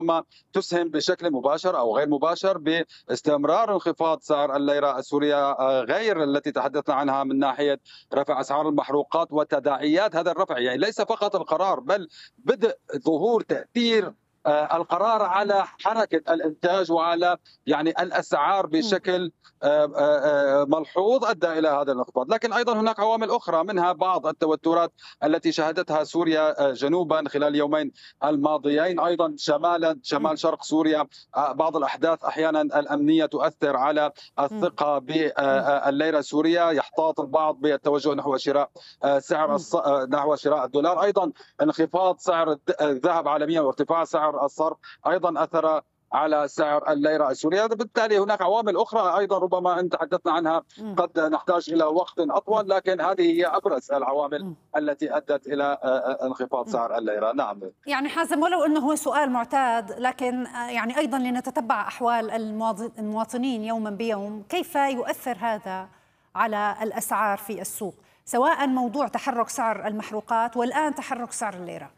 ربما تسهم بشكل مباشر أو غير مباشر باستمرار انخفاض سعر الليرة السورية، غير التي تحدثنا عنها من ناحية رفع أسعار المحروقات وتداعيات هذا الرفع. يعني ليس فقط القرار بل بدء ظهور تأثير القرار على حركة الإنتاج وعلى يعني الأسعار إمم، بشكل ملحوظ أدى إلى هذا الانخفاض. لكن أيضا هناك عوامل أخرى، منها بعض التوترات التي شهدتها سوريا جنوبا خلال اليومين الماضيين، أيضا إمم، شمال شرق سوريا. بعض الأحداث أحيانا الأمنية تؤثر على إمم، الثقة إمم، بالليرة السورية، يحتاط البعض بالتوجه نحو شراء إمم. نحو شراء الدولار. أيضا انخفاض سعر الذهب عالميا وارتفاع سعر الصرف أيضا أثر على سعر الليرة السورية. بالتالي هناك عوامل أخرى أيضا ربما أن تحدثنا عنها إمم، قد نحتاج إلى وقت إمم، أطول، لكن هذه هي أبرز العوامل إمم، التي أدت إلى انخفاض إمم. سعر الليرة. نعم. يعني حازم، ولو أنه هو سؤال معتاد، لكن يعني أيضا لنتتبع أحوال المواطنين يوما بيوم، كيف يؤثر هذا على الأسعار في السوق، سواء موضوع تحرك سعر المحروقات والآن تحرك سعر الليرة؟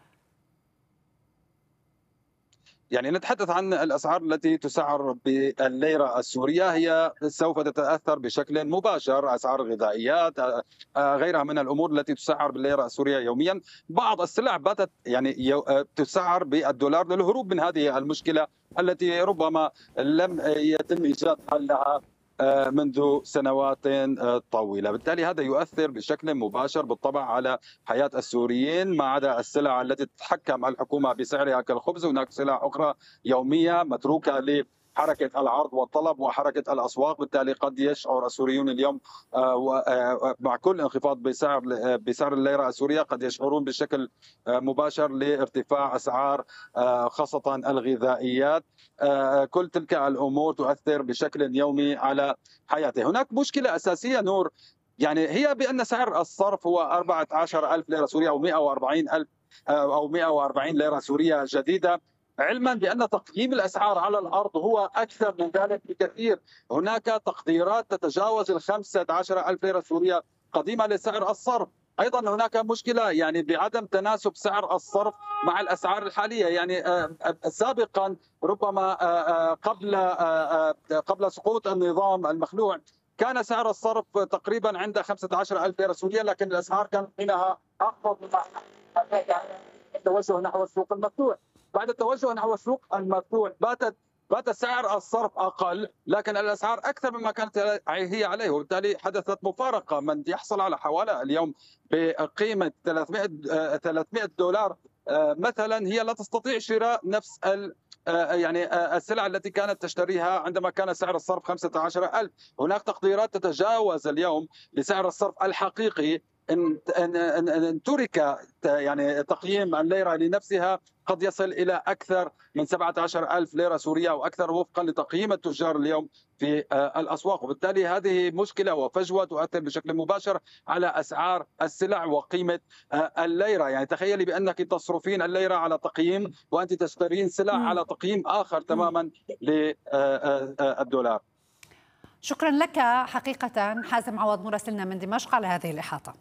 يعني نتحدث عن الأسعار التي تسعر بالليرة السورية، هي سوف تتأثر بشكل مباشر. أسعار الغذائيات، غيرها من الأمور التي تسعر بالليرة السورية يوميا. بعض السلع باتت يعني تسعر بالدولار للهروب من هذه المشكلة التي ربما لم يتم إيجاد حلها منذ سنوات طويلة. بالتالي هذا يؤثر بشكل مباشر بالطبع على حياة السوريين، ما عدا السلع التي تتحكم الحكومة بسعرها كالخبز. هناك سلع أخرى يومية متروكة لحركة العرض والطلب وحركة الأسواق. بالتالي قد يشعر السوريون اليوم مع كل انخفاض بسعر الليرة السورية قد يشعرون بشكل مباشر لارتفاع أسعار خاصة الغذائيات. كل تلك الأمور تؤثر بشكل يومي على حياته. هناك مشكلة أساسية نور، يعني هي بأن سعر الصرف هو 14,000 ليرة سورية أو 140,000 أو 140 ليرة سورية جديدة، علما بأن تقييم الأسعار على الأرض هو أكثر من ذلك بكثير. هناك تقديرات تتجاوز 15,000 ليرة سورية قديمة لسعر الصرف. أيضا هناك مشكلة يعني بعدم تناسب سعر الصرف مع الأسعار الحالية. يعني سابقا ربما قبل سقوط النظام المخلوع كان سعر الصرف تقريبا عند 15,000 ليرة سورية، لكن الأسعار كانت حينها أخفض من التوجه نحو السوق المفتوح. بعد التوجه نحو السوق المفتوح بات سعر الصرف أقل، لكن الأسعار أكثر مما كانت هي عليه. وبالتالي حدثت مفارقة. من يحصل على حوالة اليوم بقيمة 300 دولار مثلا، هي لا تستطيع شراء نفس يعني السلع التي كانت تشتريها عندما كان سعر الصرف 15,000. هناك تقديرات تتجاوز اليوم لسعر الصرف الحقيقي إن ترك يعني تقييم الليرة لنفسها قد يصل إلى أكثر من 17,000 ليرة سورية أو أكثر، وفقا لتقييم التجار اليوم في الأسواق. وبالتالي هذه مشكلة وفجوة تؤثر بشكل مباشر على أسعار السلع وقيمة الليرة. يعني تخيلي بأنك تصرفين الليرة على تقييم وأنت تشترين سلع مم. على تقييم آخر مم. تماما للدولار. شكرا لك حقيقة حازم عوض، مراسلنا من دمشق، على هذه الإحاطة.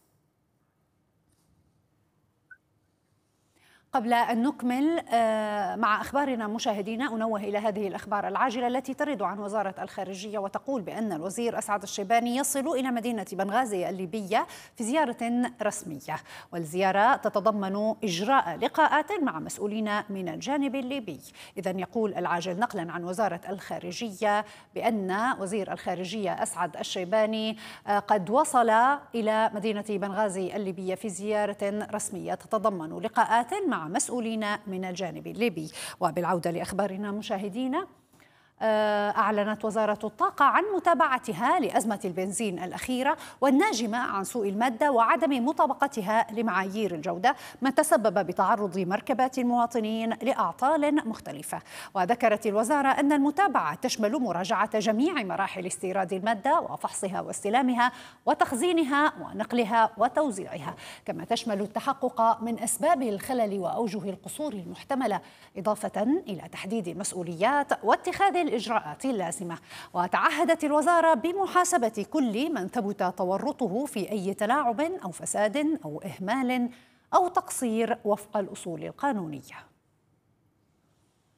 قبل أن نكمل مع أخبارنا مشاهدينا، أنوه إلى هذه الأخبار العاجلة التي ترد عن وزارة الخارجية وتقول بأن الوزير أسعد الشيباني يصل إلى مدينة بنغازي الليبية في زيارة رسمية، والزيارة تتضمن إجراء لقاءات مع مسؤولين من الجانب الليبي. إذن يقول العاجل نقلا عن وزارة الخارجية بأن وزير الخارجية أسعد الشيباني قد وصل إلى مدينة بنغازي الليبية في زيارة رسمية تتضمن لقاءات مع مسؤولين من الجانب الليبي. وبالعودة لأخبارنا مشاهدينا، أعلنت وزارة الطاقة عن متابعتها لأزمة البنزين الأخيرة والناجمة عن سوء المادة وعدم مطابقتها لمعايير الجودة، ما تسبب بتعرض مركبات المواطنين لأعطال مختلفة. وذكرت الوزارة أن المتابعة تشمل مراجعة جميع مراحل استيراد المادة وفحصها واستلامها وتخزينها ونقلها وتوزيعها، كما تشمل التحقق من أسباب الخلل وأوجه القصور المحتملة، إضافة إلى تحديد المسؤوليات واتخاذ الإجراءات اللازمة. وتعهدت الوزارة بمحاسبة كل من ثبت تورطه في أي تلاعب أو فساد أو إهمال أو تقصير وفق الأصول القانونية.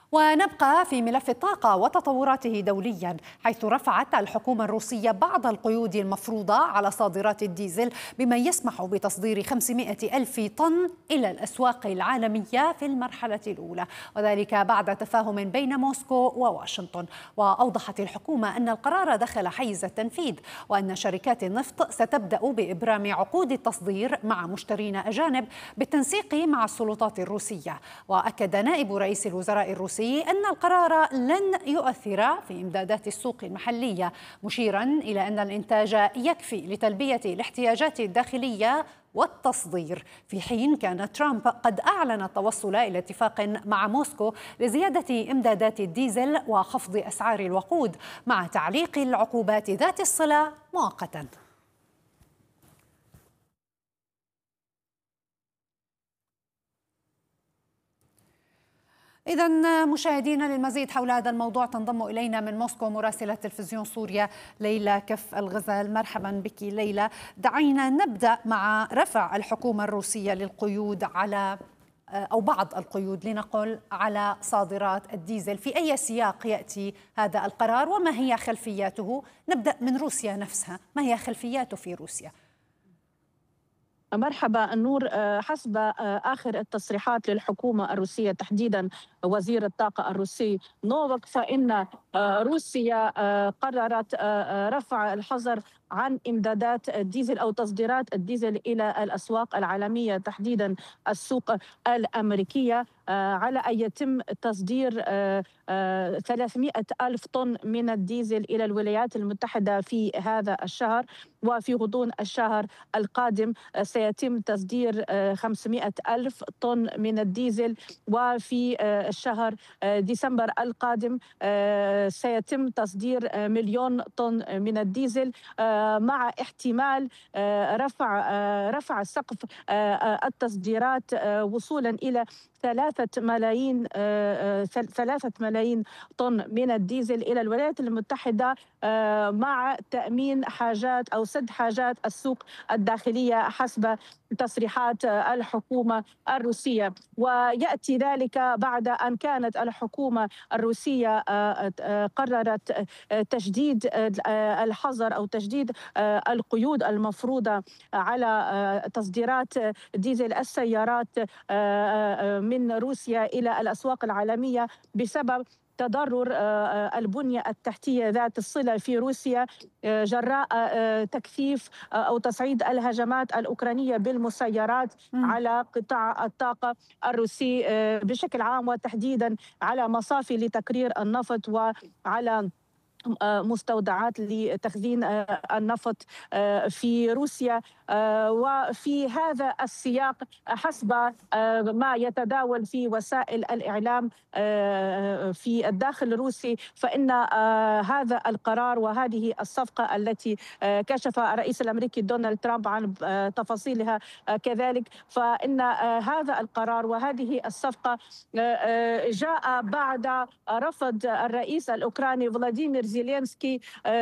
ونبقى في ملف الطاقة وتطوراته دوليا، حيث رفعت الحكومة الروسية بعض القيود المفروضة على صادرات الديزل بما يسمح بتصدير 500 ألف طن إلى الأسواق العالمية في المرحلة الأولى، وذلك بعد تفاهم بين موسكو وواشنطن. وأوضحت الحكومة أن القرار دخل حيز التنفيذ، وأن شركات النفط ستبدأ بإبرام عقود التصدير مع مشترين أجانب بالتنسيق مع السلطات الروسية. وأكد نائب رئيس الوزراء الروسي أن القرار لن يؤثر في إمدادات السوق المحلية، مشيرا إلى أن الإنتاج يكفي لتلبية الاحتياجات الداخلية والتصدير، في حين كان ترامب قد أعلن التوصل إلى اتفاق مع موسكو لزيادة إمدادات الديزل وخفض أسعار الوقود مع تعليق العقوبات ذات الصلة مؤقتا. إذا مشاهدينا، للمزيد حول هذا الموضوع تنضم إلينا من موسكو مراسلة تلفزيون سوريا ليلى كف الغزال. مرحبا بك ليلى. دعينا نبدأ مع رفع الحكومة الروسية للقيود على أو بعض القيود لنقل على صادرات الديزل. في أي سياق يأتي هذا القرار وما هي خلفياته؟ نبدأ من روسيا نفسها، ما هي خلفياته في روسيا؟ مرحبا النور. حسب آخر التصريحات للحكومة الروسية، تحديدا وزير الطاقة الروسي نوفك، فإن روسيا قررت رفع الحظر عن إمدادات الديزل أو تصديرات الديزل إلى الأسواق العالمية، تحديدا السوق الأمريكية، على أن يتم تصدير 300 ألف طن من الديزل إلى الولايات المتحدة في هذا الشهر، وفي غضون الشهر القادم سيتم تصدير 500 ألف طن من الديزل، وفي الشهر ديسمبر القادم سيتم تصدير 1,000,000 طن من الديزل، مع احتمال رفع سقف التصديرات وصولا إلى 3 ملايين طن من الديزل إلى الولايات المتحدة، مع تأمين حاجات أو سد حاجات السوق الداخلية حسب تصريحات الحكومة الروسية. ويأتي ذلك بعد أن كانت الحكومة الروسية قررت تشديد الحظر أو تشديد القيود المفروضة على تصديرات ديزل السيارات من روسيا إلى الأسواق العالمية بسبب تضرر البنية التحتية ذات الصلة في روسيا جراء تكثيف أو تصعيد الهجمات الأوكرانية بالمسيرات على قطاع الطاقة الروسي بشكل عام، وتحديدا على مصافي لتكرير النفط وعلى مستودعات لتخزين النفط في روسيا. وفي هذا السياق، حسب ما يتداول في وسائل الإعلام في الداخل الروسي، فإن هذا القرار وهذه الصفقة التي كشف الرئيس الأمريكي دونالد ترامب عن تفاصيلها كذلك، فإن هذا القرار وهذه الصفقة جاء بعد رفض الرئيس الأوكراني فلاديمير زيلينسكي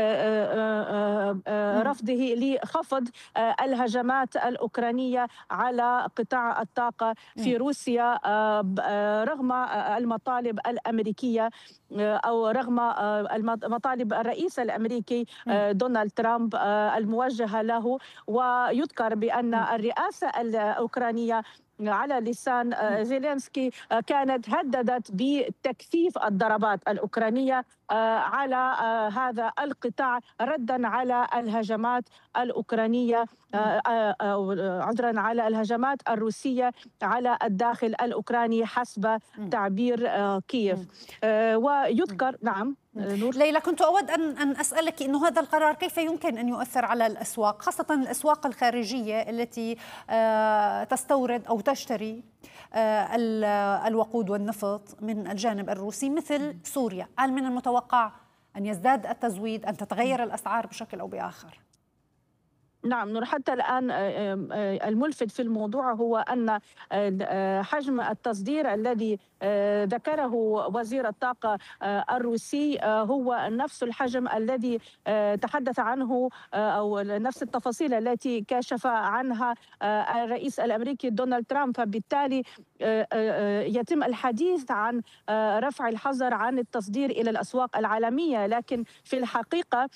رفضه لخفض الهجمات الأوكرانية على قطاع الطاقة في روسيا، رغم المطالب الأمريكية أو رغم مطالب الرئيس الأمريكي دونالد ترامب الموجهة له. ويذكر بأن الرئاسة الأوكرانية على لسان زيلينسكي كانت هددت بتكثيف الضربات الأوكرانية على هذا القطاع ردا على الهجمات الأوكرانية، عذرا على الهجمات الروسية على الداخل الأوكراني حسب تعبير كييف. ويذكر نعم نور. ليلى، كنت أود أن أسألك أنه هذا القرار كيف يمكن أن يؤثر على الأسواق، خاصة الأسواق الخارجية التي تستورد أو تشتري الوقود والنفط من الجانب الروسي مثل سوريا؟ هل من المتوقع أن يزداد التزويد، أن تتغير الأسعار بشكل أو بآخر؟ نعم نور، حتى الآن الملفت في الموضوع هو أن حجم التصدير الذي ذكره وزير الطاقة الروسي هو نفس الحجم الذي تحدث عنه أو نفس التفاصيل التي كشف عنها الرئيس الأمريكي دونالد ترامب، فبالتالي يتم الحديث عن رفع الحظر عن التصدير إلى الأسواق العالمية، لكن في الحقيقة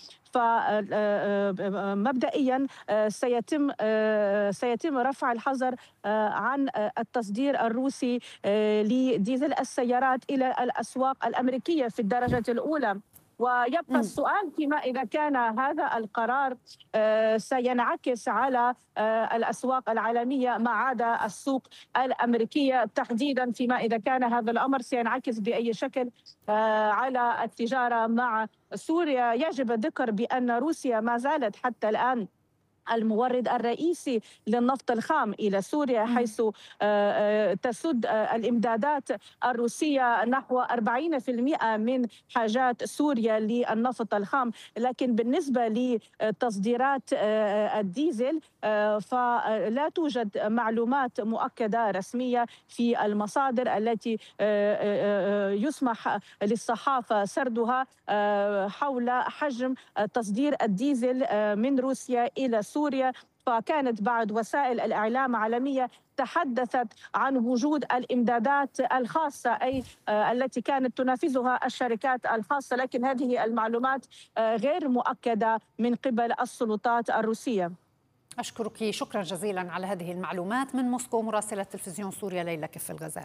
فمبدئيا سيتم رفع الحظر عن التصدير الروسي لديزل السيارات إلى الأسواق الأمريكية في الدرجة الأولى. ويبقى السؤال فيما إذا كان هذا القرار سينعكس على الأسواق العالمية ما عدا السوق الأمريكية تحديدا، فيما إذا كان هذا الأمر سينعكس بأي شكل على التجارة مع سوريا. يجب الذكر بأن روسيا ما زالت حتى الآن المورد الرئيسي للنفط الخام إلى سوريا، حيث تسد الإمدادات الروسية نحو 40% من حاجات سوريا للنفط الخام. لكن بالنسبة لتصديرات الديزل فلا توجد معلومات مؤكدة رسمية في المصادر التي يسمح للصحافة سردها حول حجم تصدير الديزل من روسيا إلى سوريا. فكانت بعض وسائل الإعلام العالمية تحدثت عن وجود الإمدادات الخاصة، أي التي كانت تنافسها الشركات الخاصة، لكن هذه المعلومات غير مؤكدة من قبل السلطات الروسية. أشكرك شكرا جزيلا على هذه المعلومات من موسكو مراسلة تلفزيون سوريا ليلى كف الغزال.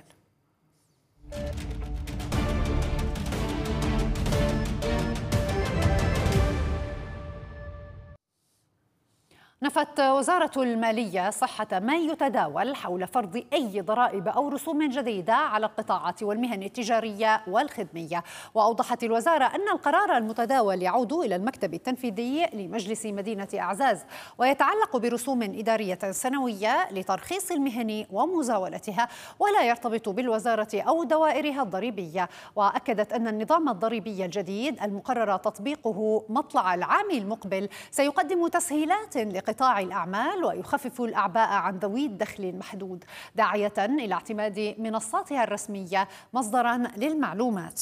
نفت وزارة المالية صحة ما يتداول حول فرض أي ضرائب أو رسوم جديدة على القطاعات والمهن التجارية والخدمية. وأوضحت الوزارة أن القرار المتداول يعود إلى المكتب التنفيذي لمجلس مدينة أعزاز، ويتعلق برسوم إدارية سنوية لترخيص المهن ومزاولتها، ولا يرتبط بالوزارة أو دوائرها الضريبية. وأكدت أن النظام الضريبي الجديد المقرر تطبيقه مطلع العام المقبل سيقدم تسهيلات لقطاع الأعمال ويخفف الأعباء عن ذوي الدخل المحدود، داعية إلى اعتماد منصاتها الرسمية مصدرا للمعلومات.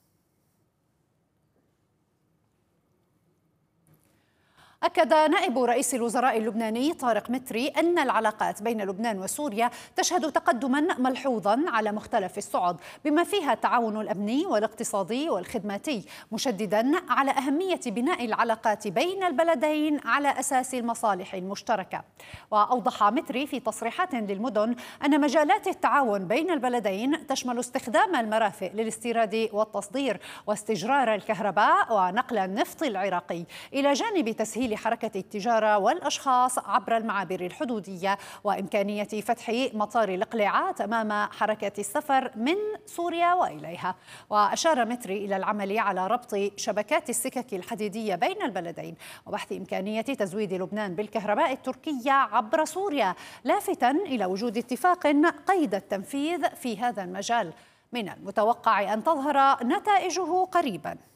أكد نائب رئيس الوزراء اللبناني طارق متري أن العلاقات بين لبنان وسوريا تشهد تقدما ملحوظا على مختلف الصعد، بما فيها التعاون الأمني والاقتصادي والخدماتي، مشددا على أهمية بناء العلاقات بين البلدين على أساس المصالح المشتركة. وأوضح متري في تصريحات للمدن أن مجالات التعاون بين البلدين تشمل استخدام المرافق للاستيراد والتصدير، واستجرار الكهرباء ونقل النفط العراقي، إلى جانب تسهيل حركة التجارة والأشخاص عبر المعابر الحدودية، وإمكانية فتح مطار الإقلاعات أمام حركة السفر من سوريا وإليها. وأشار متري إلى العمل على ربط شبكات السكك الحديدية بين البلدين وبحث إمكانية تزويد لبنان بالكهرباء التركية عبر سوريا، لافتا إلى وجود اتفاق قيد التنفيذ في هذا المجال من المتوقع أن تظهر نتائجه قريبا.